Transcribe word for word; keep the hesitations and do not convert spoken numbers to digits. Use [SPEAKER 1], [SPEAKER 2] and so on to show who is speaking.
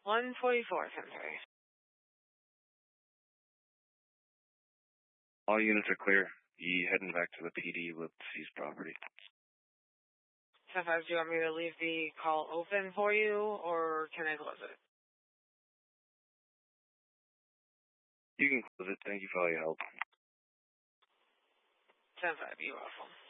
[SPEAKER 1] one forty-four, ten three.
[SPEAKER 2] All units are clear. You heading back to the P D with seized property.
[SPEAKER 1] ten five, do you want me to leave the call open for you, or can I close it?
[SPEAKER 2] You can close it. Thank you for all your help.
[SPEAKER 1] ten five, you're welcome.